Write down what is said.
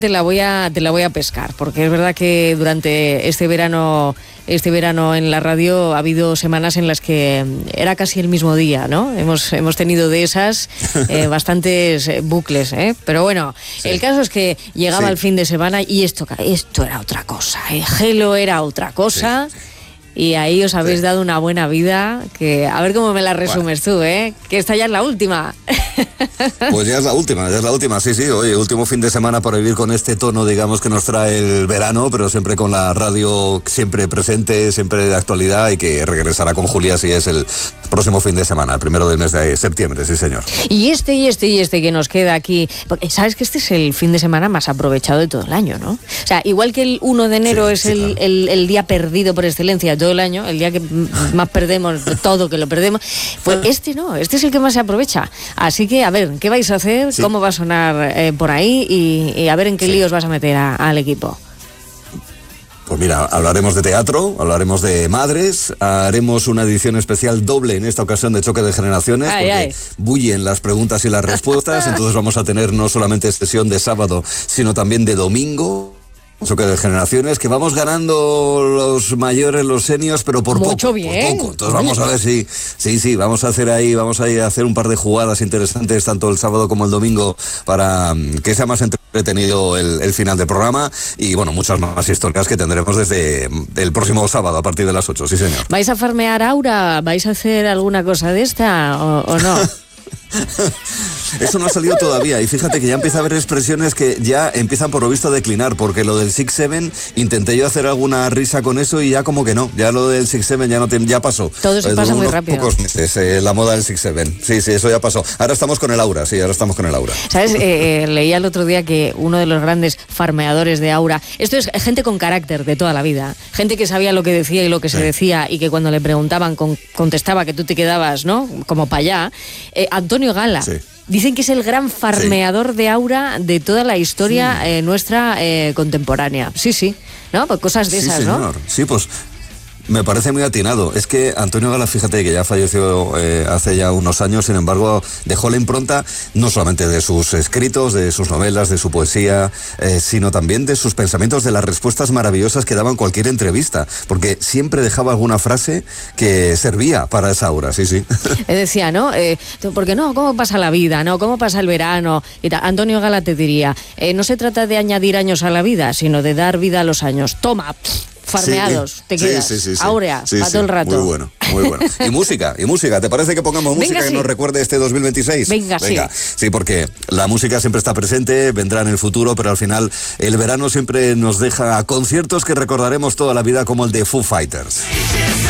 Te la voy a pescar, porque es verdad que durante este verano en la radio ha habido semanas en las que era casi el mismo día, ¿no? Hemos tenido de esas bastantes bucles, ¿eh? Pero bueno, sí. El caso es que llegaba el fin de semana y esto era otra cosa, ¿eh? Gelo era otra cosa. Sí. Y ahí os habéis dado una buena vida, que a ver cómo me la resumes tú, ¿eh? Que esta ya es la última. Pues ya es la última, sí, oye, último fin de semana para vivir con este tono, digamos, que nos trae el verano, pero siempre con la radio siempre presente, siempre de actualidad, y que regresará con Julia si es el próximo fin de semana, el primero del mes de septiembre, sí señor. Y este que nos queda aquí, porque sabes que este es el fin de semana más aprovechado de todo el año, ¿no? O sea, igual que el 1 de enero es claro. el día perdido por excelencia todo el año, el día que más perdemos de todo, que lo perdemos, pues este es el que más se aprovecha. Así que, a ver, ¿qué vais a hacer? Sí. ¿Cómo va a sonar por ahí? Y a ver en qué líos vas a meter al equipo. Pues mira, hablaremos de teatro, hablaremos de madres, haremos una edición especial doble en esta ocasión de Choque de Generaciones, porque bullen las preguntas y las respuestas, entonces vamos a tener no solamente sesión de sábado, sino también de domingo. Choque de Generaciones, que vamos ganando los mayores, los seniors, pero por mucho poco, bien. Por poco. Entonces vamos a ver si vamos a hacer un par de jugadas interesantes tanto el sábado como el domingo para que sea más entretenido el final del programa, y bueno, muchas más historias que tendremos desde el próximo sábado a partir de las 8, sí señor. ¿Vais a farmear Aura? ¿Vais a hacer alguna cosa de esta o no? Eso no ha salido todavía, y fíjate que ya empieza a haber expresiones que ya empiezan por lo visto a declinar, porque lo del 6-7 intenté yo hacer alguna risa con eso y ya como que no, ya lo del 6-7 ya pasó. Todo se pasa muy rápido. Pocos meses, la moda del 6-7, sí, eso ya pasó. Ahora estamos con el Aura, ¿Sabes? Leía el otro día que uno de los grandes farmeadores de Aura, esto es gente con carácter de toda la vida, gente que sabía lo que decía y lo que se decía, y que cuando le preguntaban contestaba, que tú te quedabas, ¿no? Como para allá. Antonio Gala. Sí. Dicen que es el gran farmeador de Aura de toda la historia nuestra contemporánea. Sí, ¿no? Pues cosas de esas, señor. ¿No? Sí, pues me parece muy atinado. Es que Antonio Gala, fíjate que ya falleció hace ya unos años, sin embargo, dejó la impronta no solamente de sus escritos, de sus novelas, de su poesía, sino también de sus pensamientos, de las respuestas maravillosas que daba en cualquier entrevista, porque siempre dejaba alguna frase que servía para esa Aura, sí. Decía, ¿no? Porque no, ¿cómo pasa la vida? ¿No? ¿Cómo pasa el verano? Y tal. Antonio Gala te diría, no se trata de añadir años a la vida, sino de dar vida a los años. Toma, farmeados, te quedas. Sí. Áurea, para todo el rato. Muy bueno. Y música, ¿te parece que pongamos música que nos recuerde este 2026? Venga. Sí, porque la música siempre está presente, vendrá en el futuro, pero al final el verano siempre nos deja conciertos que recordaremos toda la vida, como el de Foo Fighters.